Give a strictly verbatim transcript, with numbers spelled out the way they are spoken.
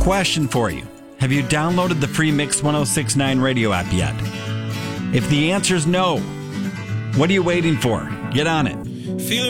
question for you. Have you downloaded the free Mix ten sixty-nine radio app yet? If the answer is no, what are you waiting for? Get on it.